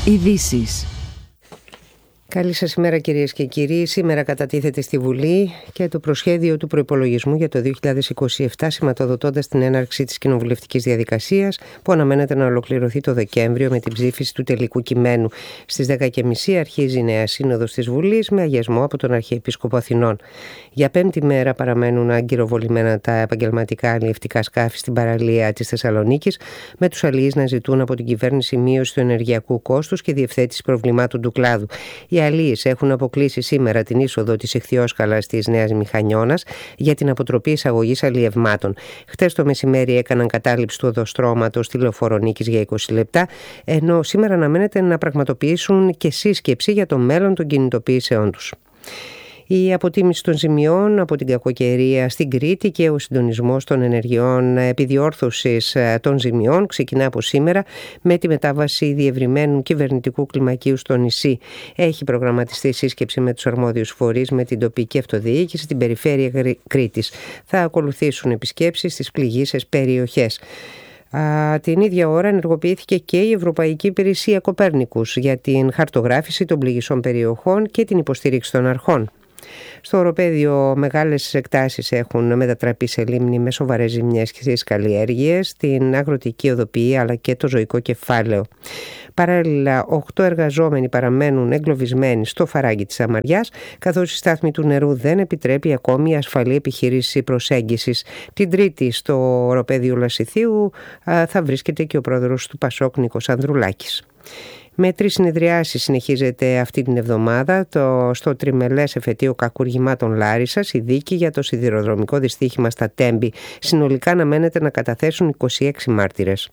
Ειδήσεις. Καλή σας ημέρα κυρίες και κύριοι. Σήμερα κατατίθεται στη Βουλή και το προσχέδιο του προϋπολογισμού για το 2027, σηματοδοτώντας την έναρξη της κοινοβουλευτικής διαδικασίας που αναμένεται να ολοκληρωθεί το Δεκέμβριο με την ψήφιση του τελικού κειμένου. Στις 10.30 αρχίζει η νέα σύνοδος της Βουλής με αγιασμό από τον Αρχιεπίσκοπο Αθηνών. Για πέμπτη μέρα παραμένουν αγκυροβολημένα τα επαγγελματικά αλλιευτικά σκάφη στην παραλία της Θεσσαλονίκης, με τους αλλιείς να ζητούν από την κυβέρνηση μείωση του ενεργειακού κόστους και διευθέτηση προβλημάτων του κλάδου. Οι αλλιείς έχουν αποκλείσει σήμερα την είσοδο της Εχθιόσκαλας της Νέας Μηχανιώνας για την αποτροπή εισαγωγής αλλιευμάτων. Χτες το μεσημέρι έκαναν κατάληψη του οδοστρώματος στη Λεωφόρο Νίκης για 20 λεπτά, ενώ σήμερα αναμένεται να πραγματοποιήσουν και σύσκεψη για το μέλλον των κινητοποιήσεών τους. Η αποτίμηση των ζημιών από την κακοκαιρία στην Κρήτη και ο συντονισμός των ενεργειών επιδιόρθωσης των ζημιών ξεκινά από σήμερα με τη μετάβαση διευρυμένου κυβερνητικού κλιμακίου στο νησί. Έχει προγραμματιστεί σύσκεψη με τους αρμόδιους φορείς, με την τοπική αυτοδιοίκηση στην περιφέρεια Κρήτης. Θα ακολουθήσουν επισκέψεις στις πληγείσες περιοχές. Την ίδια ώρα ενεργοποιήθηκε και η Ευρωπαϊκή Υπηρεσία Κοπέρνικους για την χαρτογράφηση των πληγισών περιοχών και την υποστήριξη των αρχών. Στο οροπέδιο μεγάλες εκτάσεις έχουν μετατραπεί σε λίμνη με σοβαρές ζημιές και στις καλλιέργειες, την αγροτική οδοποιία αλλά και το ζωικό κεφάλαιο. Παράλληλα, 8 εργαζόμενοι παραμένουν εγκλωβισμένοι στο φαράγγι της Αμαριάς, καθώς η στάθμη του νερού δεν επιτρέπει ακόμη ασφαλή επιχείρηση προσέγγισης. Την Τρίτη στο οροπέδιο Λασιθίου θα βρίσκεται και ο πρόεδρος του Πασόκ, Νίκος Ανδρουλάκης. Με 3 συνεδριάσεις συνεχίζεται αυτή την εβδομάδα στο τριμελές εφετείο κακουργημάτων Λάρισσας η δίκη για το σιδηροδρομικό δυστύχημα στα Τέμπη. Συνολικά αναμένεται να καταθέσουν 26 μάρτυρες.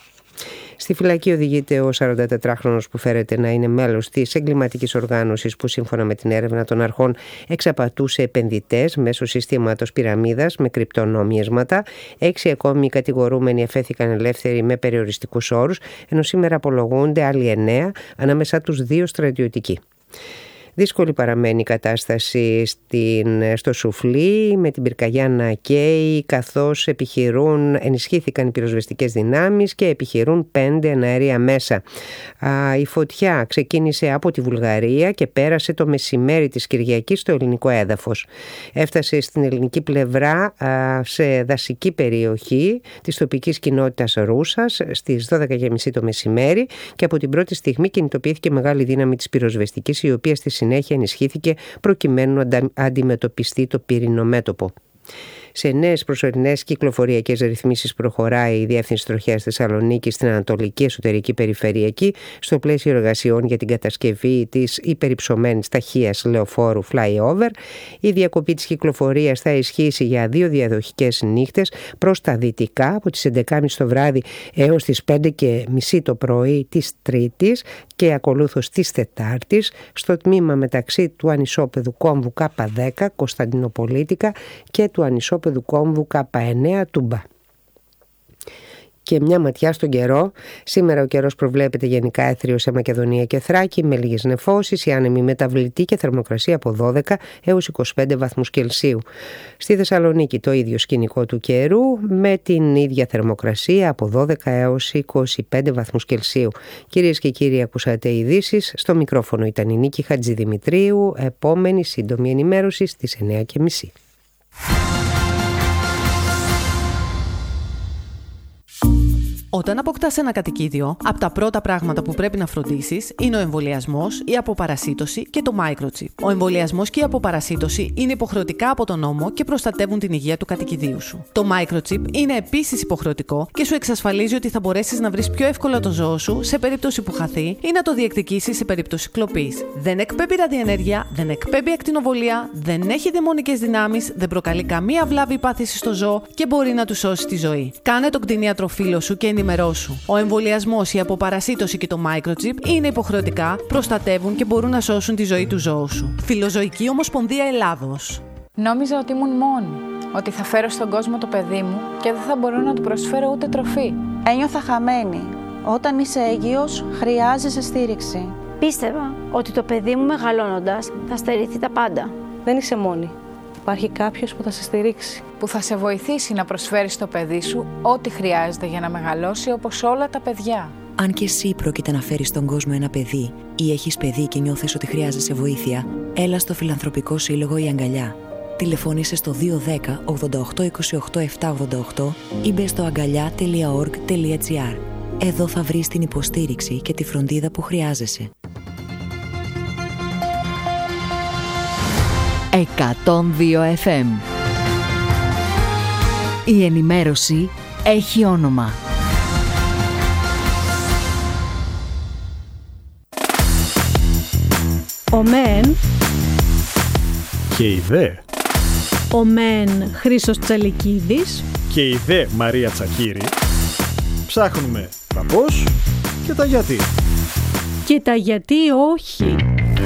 Στη φυλακή οδηγείται ο 44χρονος που φέρεται να είναι μέλος της εγκληματικής οργάνωσης που σύμφωνα με την έρευνα των αρχών εξαπατούσε επενδυτές μέσω συστήματος πυραμίδας με κρυπτονομίσματα. 6 ακόμη κατηγορούμενοι αφέθηκαν ελεύθεροι με περιοριστικούς όρους, ενώ σήμερα απολογούνται άλλοι 9, ανάμεσά τους 2 στρατιωτικοί. Δύσκολη παραμένει η κατάσταση στο Σουφλί με την πυρκαγιά να καίει, καθώς ενισχύθηκαν οι πυροσβεστικές δυνάμεις και επιχειρούν 5 εναέρια μέσα. Η φωτιά ξεκίνησε από τη Βουλγαρία και πέρασε το μεσημέρι της Κυριακής στο ελληνικό έδαφος. Έφτασε στην ελληνική πλευρά σε δασική περιοχή της τοπικής κοινότητας Ρούσας στις 12.30 το μεσημέρι και από την πρώτη στιγμή κινητοποιήθηκε μεγάλη δύναμη της πυροσβεστικής, η οποία στη συνέχεια ενισχύθηκε προκειμένου να αντιμετωπιστεί το πύρινο μέτωπο. Σε νέες προσωρινές κυκλοφοριακές ρυθμίσεις προχωράει η Διεύθυνση Τροχέας Θεσσαλονίκης στην Ανατολική Εσωτερική Περιφερειακή στο πλαίσιο εργασιών για την κατασκευή της υπερυψωμένης ταχείας λεωφόρου flyover. Η διακοπή της κυκλοφορίας θα ισχύσει για 2 διαδοχικές νύχτες προς τα δυτικά από τις 11.30 το βράδυ έως τις 5.30 το πρωί της Τρίτης και ακολούθως της Τετάρτης στο τμήμα μεταξύ του ανισόπεδου κόμβου K10 Κωνσταντινοπολίτικα και του ανισόπεδου κόμβου K9 Τούμπα. Και μια ματιά στον καιρό. Σήμερα ο καιρός προβλέπεται γενικά έθριος σε Μακεδονία και Θράκη με λίγες νεφώσεις, η άνεμη μεταβλητή και θερμοκρασία από 12 έως 25 βαθμούς Κελσίου. Στη Θεσσαλονίκη το ίδιο σκηνικό του καιρού με την ίδια θερμοκρασία από 12 έως 25 βαθμούς Κελσίου. Κυρίες και κύριοι, ακούσατε ειδήσεις. Στο μικρόφωνο ήταν η Νίκη Χατζηδημητρίου. Επόμενη σύντομη ενημέρωση στις 9.30. Όταν αποκτάς ένα κατοικίδιο, από τα πρώτα πράγματα που πρέπει να φροντίσεις είναι ο εμβολιασμός, η αποπαρασίτωση και το microchip. Ο εμβολιασμός και η αποπαρασίτωση είναι υποχρεωτικά από τον νόμο και προστατεύουν την υγεία του κατοικιδίου σου. Το microchip είναι επίσης υποχρεωτικό και σου εξασφαλίζει ότι θα μπορέσεις να βρεις πιο εύκολα το ζώο σου σε περίπτωση που χαθεί ή να το διεκδικήσεις σε περίπτωση κλοπής. Δεν εκπέμπει ραδιενέργεια, δεν εκπέμπει ακτινοβολία, δεν έχει δαιμονικές δυνάμεις, δεν προκαλεί καμία βλάβη ή πάθηση στο ζώο και μπορεί να του σώσει τη ζωή. Κάνε τον κτηνίατρο φίλο σου και ενημερώσου. Ο εμβολιασμός, η αποπαρασίτωση και το microchip είναι υποχρεωτικά, προστατεύουν και μπορούν να σώσουν τη ζωή του ζώου σου. Φιλοζωική Ομοσπονδία Ελλάδος. Νόμιζα ότι ήμουν μόνη, ότι θα φέρω στον κόσμο το παιδί μου και δεν θα μπορώ να του προσφέρω ούτε τροφή. Ένιωθα χαμένη. Όταν είσαι έγκυος, χρειάζεσαι στήριξη. Πίστευα ότι το παιδί μου μεγαλώνοντας θα στερηθεί τα πάντα. Δεν είσαι μόνη. Υπάρχει κάποιος που θα σε στηρίξει. Που θα σε βοηθήσει να προσφέρεις στο παιδί σου ό,τι χρειάζεται για να μεγαλώσει όπως όλα τα παιδιά. Αν και εσύ πρόκειται να φέρεις στον κόσμο ένα παιδί ή έχεις παιδί και νιώθεις ότι χρειάζεσαι βοήθεια, έλα στο Φιλανθρωπικό Σύλλογο Η Αγκαλιά. Τηλεφώνησε στο 210 88 28 788 ή μπες στο aγκαλιά.org.gr. Εδώ θα βρεις την υποστήριξη και τη φροντίδα που χρειάζεσαι. 102 FM. Η ενημέρωση έχει όνομα. Ο ΜΕΝ και η ΔΕ. Ο ΜΕΝ Χρήστος Τσαλικίδης και η ΔΕ Μαρία Τσακύρη. Ψάχνουμε τα πώς και τα γιατί. Και τα γιατί όχι.